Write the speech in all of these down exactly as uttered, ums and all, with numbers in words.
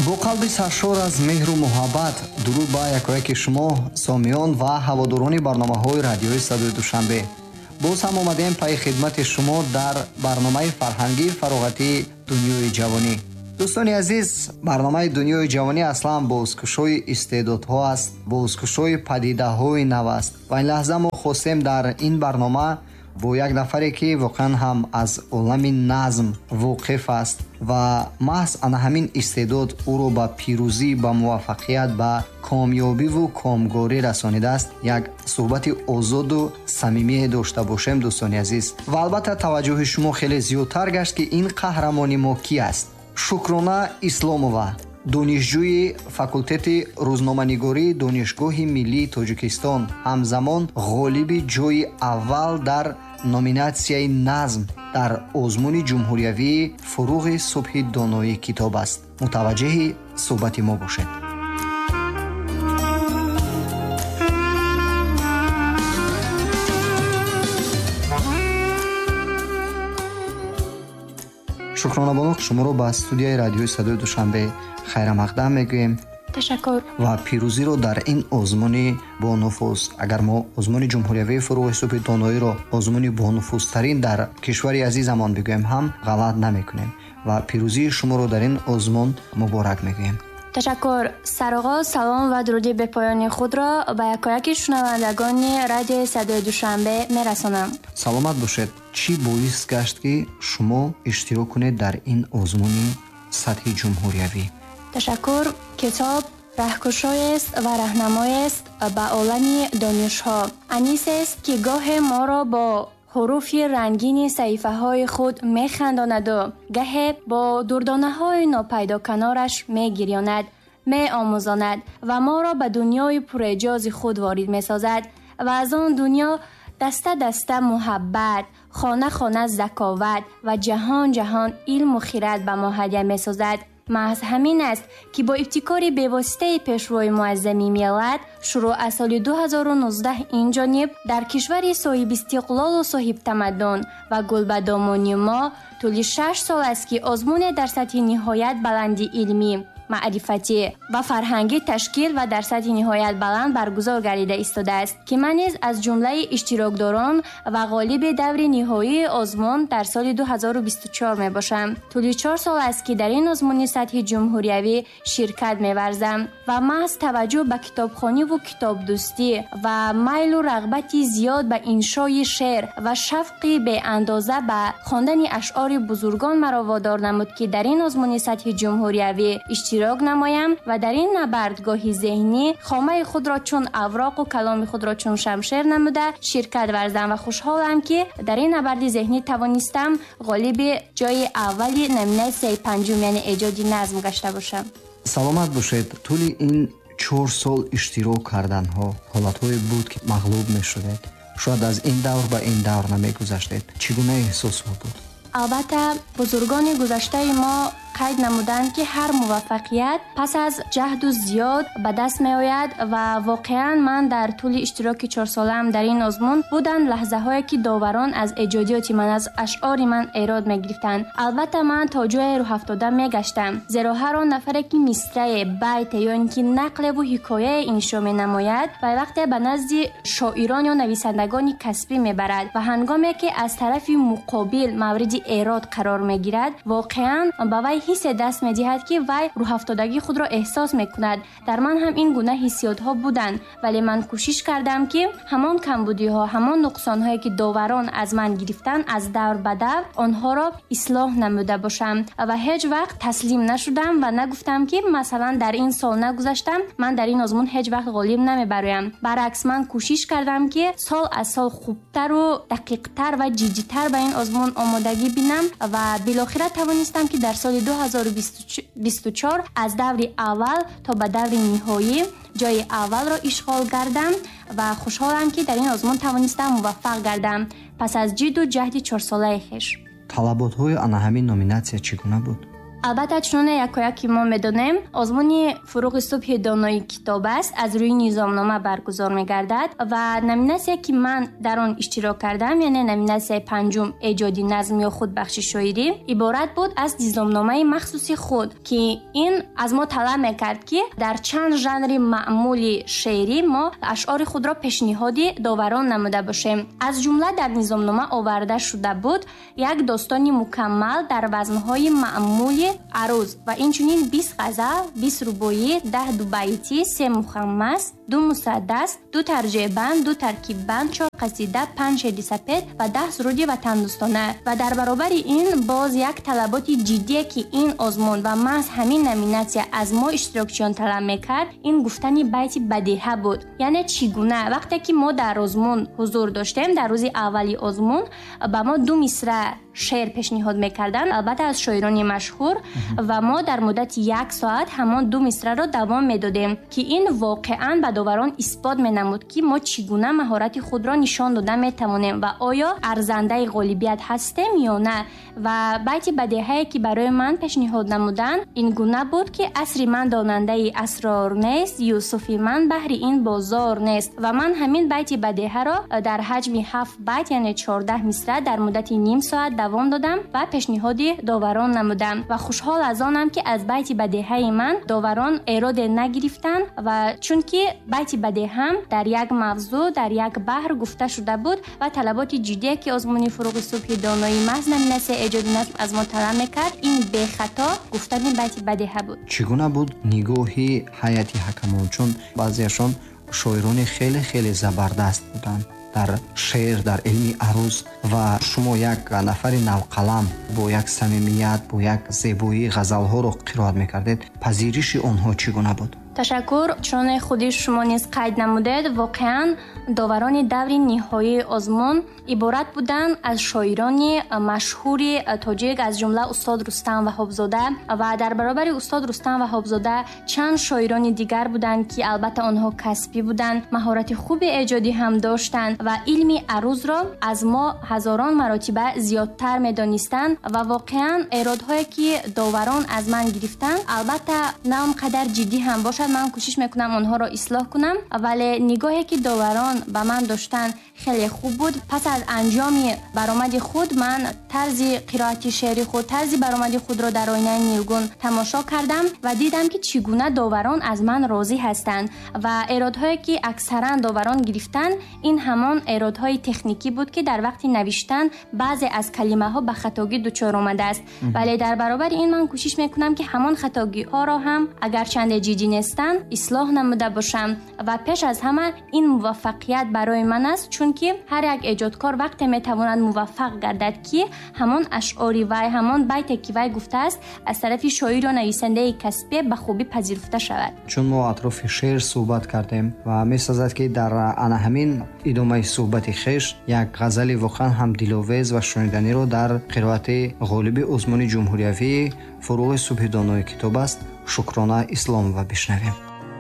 бо қалби саршор аз меҳру муҳаббат дуруд ба якояки шумо сомиён ва ҳаводорони барномаҳои радиои Садои Душанбе. боз ҳам омадем паи хидмати шумо дар барномаи фарҳангии фароғатии Дунёи ҷавонӣ. дӯстони азиз, барномаи Дунёи ҷавонӣ аслан бозкушои истеъдодҳо аст, бозкушои падидаҳои нав аст. ва ин лаҳза мо хостем дар ин барнома бо як нафаре ки воқеан ҳам аз олами назм воқиф аст ва маҳз ана ҳамин истеъдод ӯро ба пирӯзӣ, ба муваффақият, ба комёбиву комгорӣ расонидааст, як суҳбати озоду самимие дошта бошем дӯстони азиз. ва албатта таваҷҷӯҳи шумо хеле зиёдтар гашт ки ин қаҳрамони мо кӣ аст. Шукрона Исломова, донишҷӯи факултети рӯзноманигории Донишгоҳи Миллии Тоҷикистон, ҳамзамон ғолиби ҷойи аввал дар номинатсияи назм дар озмуни ҷумҳуриявии фуруғи субҳи доноӣ китоб аст. мутаваҷҷеҳи суҳбати мо бошед. шукронабоно шуморо ба студияи радиои Садои Душанбе хайрамақдам мегӯем. ташаккур. ва пирӯзиро дар ин озмуни бонуфуз, агар мо озмуни ҷумҳуриявии фуруғи субҳи доноиро озмуни бонуфузтарин дар кишвари азизамон бигӯем ҳам ғалат намекунем ва пирӯзии шуморо дар ин озмун муборак мегӯем. ташаккур. сароғоз салом ва дуруди бепоёни худро ба якояки шунавандагони радиои Садои Душанбе мерасонам. саломат бошед. чӣ боис гашт ки шумо иштирок кунед дар ин озмуни сатҳи ҷумҳуриявӣ? ташаккур. китоб раҳкушоест ва раҳнамоест ба олами донишҳо. анисест ки гоҳе моро бо ҳуруфи рангини саҳифаҳои худ механдонаду гаҳе бо дурдонаҳои нопайдоканораш мегирёнад, меомӯзонад ва моро ба дунёи пурэҷози худ ворид месозад ва аз он дунё даста-даста муҳаббат, хона-хона заковат ва ҷаҳон-ҷаҳон илму хират ба мо ҳадя месозад. маҳз ҳамин аст ки бо ибтикори бевоситаи пешвои муаззами миллат шурӯъ аз соли ду ҳазору нуздаҳ инҷониб дар кишвари соҳибистиқлолу соҳибтамаддун ва гулбадомони мо тӯли шаш сол аст ки озмуне дар сатҳи ниҳоят баланди илмӣ, маърифатӣ ва фарҳангӣ ташкил ва дар сатҳи ниҳоят баланд баргузор гардида истодааст ки ман низ аз ҷумлаи иштирокдорон ва ғолиби даври ниҳоии озмун дар соли ду ҳазору бисту чор мебошам. тӯли чор сол аст ки дар ин озмуни сатҳи ҷумҳуриявӣ ширкат меварзам ва маҳз таваҷҷӯҳ ба китобхониву китобдӯстӣ ва майлу рағбати зиёд ба иншои шеър ва шавқи беандоза ба хондани ашъори бузургон маро водор намуд ки дар ин озмуни сатҳи ҷумҳуриявӣ иштирок намоям ва дар ин набардгоҳи зеҳнӣ хомаи худро чун авроқу каломи худро чун шамшер намуда ширкат варзам ва хушҳолам ки дар ин набарди зеҳнӣ тавонистам ғолиби ҷойи аввали номинатсияи панҷум яъне эҷоди назм гашта бошам. саломат бошед. тӯли ин чор сол иштирок карданҳо ҳолатҳое буд ки мағлуб мешудед, шояд аз ин давр ба ин давр намегузаштед. чӣ гуна эҳсосҳо буд? албатта бузургони гузаштаи мо қайд намуданд ки ҳар муваффақият пас аз ҷаҳду зиёд ба даст меояд ва воқеан ман дар тӯли иштироки чорсолаам дар ин озмун буданд лаҳзаҳое ки доварон аз эҷодиёти ман, аз ашъори ман эрод мегирифтанд. албатта ман то ҷое рӯҳафтода мегаштам, зеро ҳар он нафаре ки мисрае, байте ё ин ки нақлеву ҳикояе иншо менамояд ва вақте ба назди шоирон ё нависандагони касбӣ мебарад ва ҳангоме ки аз тарафи муқобил мавриди эрод қарор мегирад, воқеан ба вай ҳиссе даст медиҳад ки вай рӯҳафтодагии худро эҳсос мекунад. дар ман ҳам ин гуна ҳиссиётҳо буданд, вале ман кӯшиш кардам ки ҳамон камбудиҳо, ҳамон нуқсонҳое ки доварон аз ман гирифтанд, аз давр ба давр онҳоро ислоҳ намуда бошам ва ҳеҷ вақт таслим нашудам ва нагуфтам ки масалан дар ин сол нагузаштам, ман дар ин озмун ҳеҷ вақт ғолиб намебароям. баръакс ман кӯшиш кардам ки сол аз сол хубтару дақиқтар ва ҷиддитар ба ин озмун омодагӣ бинам ва билохира тавонистам ки дар соли ду ҳазору бисту чор аз даври аввал то ба даври ниҳоӣ ҷойи аввалро ишғол гардам ва хушҳолам ки дар ин озмун тавонистам муваффақ гардам пас аз ҷидду ҷаҳди чорсолаи хеш. талаботҳои ана ҳамин номинатсия чӣ гуна буд? البته چون یکایکی ما میدونیم آزمون فروغ صبح دانایی کتاب است از روی نظامنامه برگزار میگردد و نمیناسی که من در آن اشتراک کردم یعنی نمیناسی پنجم ایجادی نظم یا خودبخشی شاعری عبارت بود از نظامنامه مخصوصی خود که این از ما طلب میکرد که در چند ژانر معمولی شعری ما اشعار خود را پیشنهادی داوران نموده باشیم. از جمله در نظامنامه آورده شده بود یک داستانی مکمل در وزنهای معمولی عروض و اینچنین بیست غزل، بیست رباعی، ده دو بیتی، سه مخمس، دو مسدس، دو ترجیع بند، دو ترکیب بند، چهار قصیده، پنج شعر سپید و ده سرودی وطن دوستانه. و در برابر این باز یک طلبات جدی که این آزمون و محض همین نمیناسیا از ما اشتراکچیان طلب میکرد این گفتن بیت بدیهه بود. یعنی چگونه وقتی که ما در آزمون حضور داشتیم در روز اولی آزمون با ما دو مصرع شعر پیشنهاد میکردن البته از شاعران مشهور و ما در مدت یک ساعت همان دو مصرع را دوام میدادیم که این واقعا به داوران اثبات مینمود که ما چگونه مهارت خود را نشان داده میتوانیم و آیا ارزنده غالبیت هستیم یا نه. و بیت بدیهی که برای من پیشنهاد نمودن این گونه بود که عصر من داننده اسرار نیست، یوسفی من بهر این بازار نیست. و من همین بیت بدیهی را در حجم هفت بیت یعنی چهارده مصرع در مدت نیم ساعت دوام دادم و پیشنهادی داوران نمودم و خوشحال از آنم که از بیت بدیهی من داوران اراده نگرفتند و چون که بیت بدیهی هم در یک موضوع در یک بحر گفته شده بود و طلبات جدی که آزمون فروغ صبح دانایی محض نمیناسی ایجادی نظم از ما طلب میکرد این به خطا گفتن بیت بدیهی بود. چگونه بود نگاهی هیئت حکمان؟ چون بعضیشان شاعران خیلی خیلی زبردست بودند در شعر در علم عروض و شما یک نفر نوقلم با یک صمیمیت با یک زیبایی غزل‌ها رو قرائت می‌کردید. پذیرش آنها چگونه بود؟ تشکر. چون خودی شما نیز قید نمودید واقعا داوران دور نهایی آزمون عبارت بودند از شاعران مشهور تاجیک از جمله استاد رستم وهابزاده و در برابر استاد رستم وهابزاده چند شاعران دیگر بودند که البته آنها کسبی بودند، مهارت خوب ایجادی هم داشتند و علم عروض را از ما هزاران مراتب زیادتر می‌دانستند و واقعا ایرادهایی که داوران از من گرفتند البته نه آنقدر جدی هم باشد من کوشش میکنم آنها را اصلاح کنم ولی نگاهی که داوران به من داشتن خیلی خوب بود. پس از انجام برآمد خود من طرز قرائت شعری خود طرز برآمد خود را در آینه نیلگون تماشا کردم و دیدم که چگونه داوران از من راضی هستند و ایرادهایی که اکثرا داوران گرفتن این همان ایرادهای تکنیکی بود که در وقت نوشتن بعضی از کلمه ها به خطاگی دچار آمده است. ولی در برابر این من کوشش میکنم که همان خطاگی ها را هم اگر چند جدی نیستن اصلاح نموده باشم و پیش از همه این موفقیت برای من است چون که هر یک ایجادکار وقتی میتواند موفق گردد که همان اشعاری و همان بیتی که وی گفته است از طرف شاعر و نویسنده کسبی به خوبی پذیرفته شود. چون ما اطراف شعر صحبت کردیم و میسازد که در آن همین ادامه صحبت خویش یک غزل واقعا هم دلآویز و شنیدنی رو در قرائت غالب آزمون جمهوریوی فروغ صبح دانایی کتاب است شکرانه اسلام و بشنویم.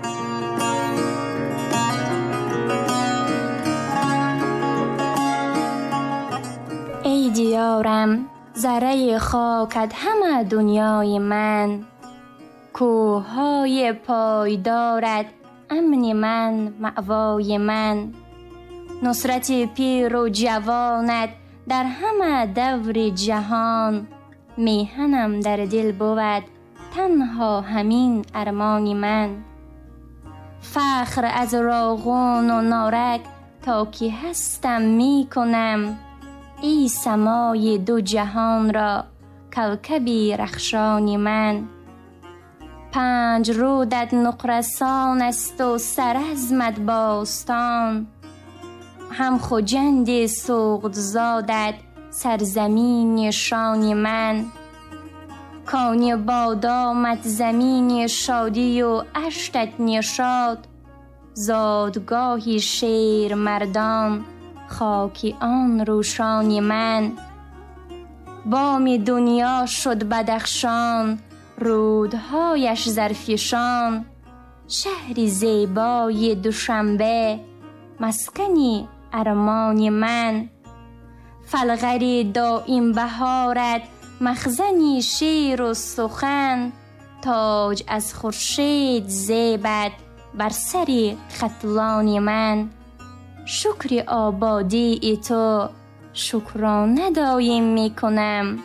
ای دیارم ذره خاکت همه دنیای من، کوههای پایدارت امن من مأوای من، نصرت پیر و جوانت در همه دور جهان، میهنم در دل بود تنها همین ارمان من. فخر از راغون و نارک تا که هستم می کنم، ای سمای دو جهان را کوکبی رخشان من. پنج رودت نقرسان است و سرزمت باستان، هم خجند سوغد زادت سرزمین شان من. کانی بادامت زمین شادی و اشتت نشاد، زادگاهی شیر مردان خاکی آن روشانی من. بام دنیا شد بدخشان رودهایش زرفشان، شهری زیبای دوشنبه مسکنی ارمان من. فلغری دائم بهارت مخزنی شعر و سخن، تاج از خورشید زیبد بر سر ختلان من. شکر آبادی ای تو شکرانه دایم می کنم.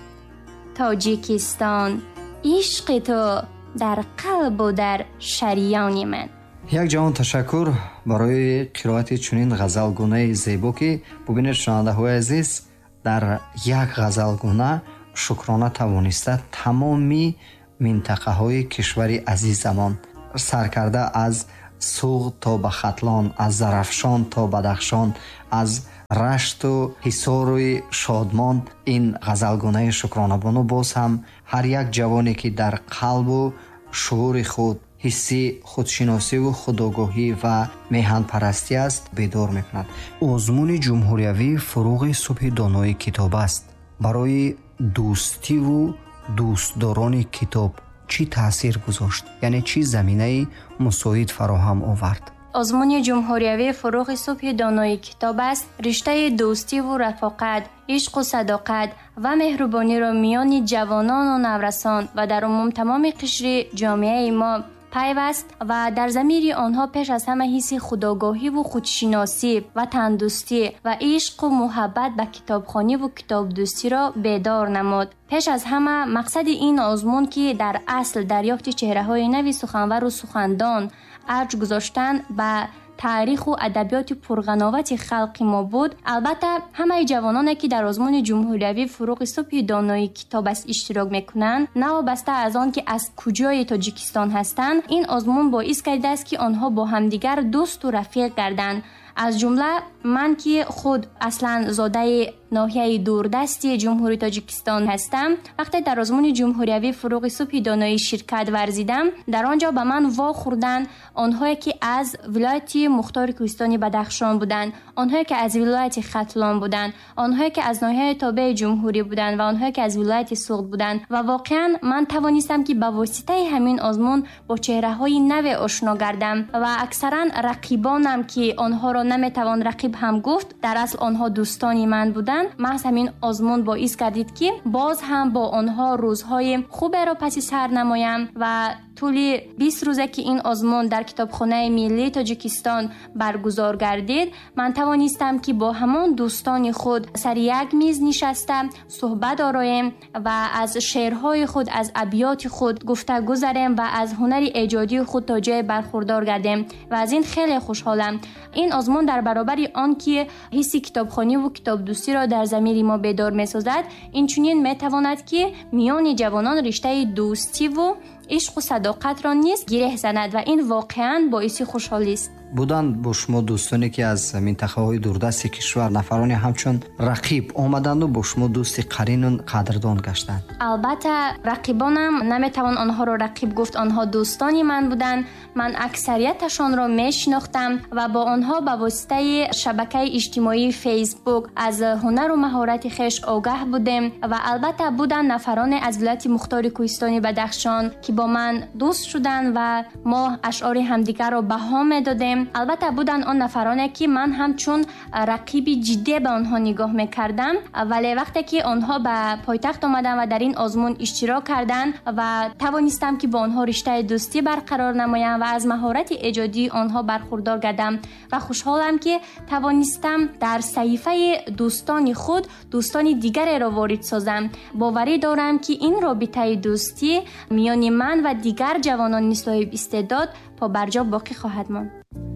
تاجیکستان عشق تو در قلب و در شریان من. یک جهان تشکر برای قرائت چنین غزلگونه زیبا که ببینید شنونده‌های عزیز در یک غزلگونه شکرانه توانسته تمامی منطقه های کشور عزیزمان سر کرده، از سوغد تا به ختلان، از زرافشان تا بدخشان، از رشت و حصار و شادمان. این غزلگونه شکرانه بانو باز هم هر یک جوانی که در قلب و شعور خود حسی خودشناسی و خودآگاهی و میهن پرستی است بیدار میکند. آزمون جمهوریوی فروغ صبح دانای کتاب است. برای دوستی و دوستداران کتاب چی تاثیر گذاشت؟ یعنی چی زمینه مساعد فراهم آورد؟ آزمون جمهوریوی فروغ صبح دانای کتاب است. رشته دوستی و رفاقت، عشق و صداقت و مهربانی را میان جوانان و نورسان و در عموم تمام قشر جامعه ما پیوست و در ضمیر آنها پیش از همه حس خودآگاهی و خودشناسی و تندرستی و عشق و محبت به کتابخوانی و کتاب دوستی را بیدار نمود. پیش از همه مقصد این آزمون که در اصل دریافت چهره‌های نوی سخنور و سخندان، ارج گذاشتن به تاریخ و ادبیات پرغناوت خلق ما بود. البته همه جوانانی که در آزمون جمهوریوی فروغ صبح دانای کتاب است اشتراک میکنند، نوابسته از آن که از کجای تاجیکستان هستند، این آزمون باعث کرده است که آنها با همدیگر دوست و رفیق گردند. از جمله من که خود اصلا زاده ناحیه دوردستی جمهوری تاجیکستان هستم، وقتی در آزمون جمهوریوی فروغ صبح دانایی شرکت ورزیدم، در آنجا به من وا خوردن آنهایی که از ولایت مختار کوهستانی بدخشان بودند، آنهایی که از ولایت ختلان بودند، آنهایی که از ناحیه تابع جمهوری بودند و آنهایی که از ولایت سوغد بودند و واقعا من توانستم که به واسطه همین آزمون با چهره‌های نو آشنا گردم و اکثرا رقیبانم که آنها را نمیتوان رقیب هم گفت، در اصل آنها دوستانی من بودند. محض همین آزمون باعث کردید که باز هم با آنها روزهای خوب را پس سر نمایم و طول بیست روزه که این آزمون در کتابخانه ملی تاجیکستان برگزار گردید، من توانستم که با همان دوستان خود سر یک میز نشستم صحبت آرایم و از شعرهای خود، از ابیات خود گفته گذریم و از هنر ایجادی خود تا جای برخوردار گردیم و از این خیلی خوشحالم. این آزمون در برابر آن که حس کتابخوانی و کتاب دوستی را در ضمیر ما بیدار می‌سازد، این چنین می‌تواند که میان جوانان رشته دوستی و عشق و صداقت را نیز گره زند و این واقعاً باعث خوشحالی است. بودند با شما دوستانی که از منطقه‌های دوردست کشور، نفرانی همچون رقیب آمدند و با شما دوست قرین و قدردان گشتند؟ البته رقیبانم نمیتوان آنها را رقیب گفت، آنها دوستانی من بودند. من اکثریتشان را میشناختم و با آنها به واسطه شبکه اجتماعی فیسبوک از هنر و مهارت خویش آگاه بودیم و البته بودند نفران از ولایت مختار کوهستانی بدخشان که با من دوست شدند و ما اشعار همدیگر را بها میدادیم. البته بودن آن نفرانی که من همچون رقیب جدی به آنها نگاه میکردم، ولی وقتی که آنها به پایتخت آمدن و در این آزمون اشتراک کردند و توانستم که با آنها رشته دوستی برقرار نمایم و از مهارت ایجادی آنها برخوردار گردم و خوشحالم که توانستم در صحیفه دوستان خود دوستان دیگر را وارد سازم. باوری دارم که این رابطه دوستی میان من و دیگر جوانان صاحب استعداد پا برجا باقی خواهد ماند.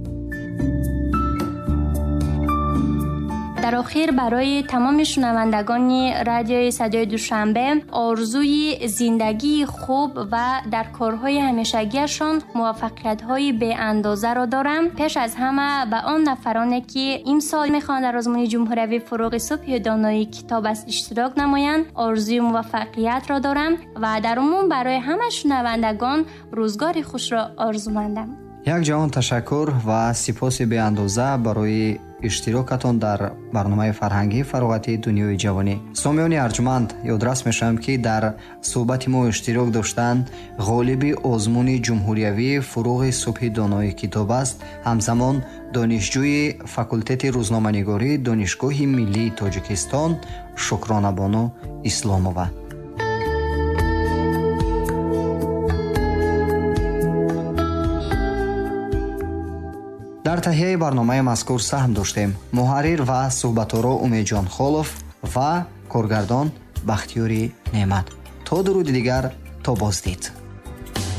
در آخر برای تمام شنوندگان رادیوی صدای دوشنبه آرزوی زندگی خوب و در کارهای همیشگیشان موفقیت‌های به اندازه را دارم. پیش از همه به آن نفرانی که امسال می‌خواهند در آزمون جمهوریوی فروغ صبح دانایی کتاب است اشتراک نمایند، آرزوی موفقیت را دارم و در عموم برای همه شنوندگان روزگار خوش را آرزومندم. یک جهان تشکر و سپاس بی اندازه برای اشتراکتان در برنامه فرهنگی فراغتی دنیای جوانی. سامیان ارجمند، یادرس میشم که در صحبت ما اشتراک داشتند غالب آزمون جمهوریوی فروغ صبح دانای کتاب است، همزمان دانشجوی فاکولتت روزنامه‌نگاری دانشگاه ملی تاجیکستان شکرانه بانو اسلامова. дар таҳияи барномаи мазкур саҳм доштем муҳаррир ва суҳбаторо Умедҷон Холов ва коргардон Бахтиёри Неъмат. То дуруди дигар, то боздид.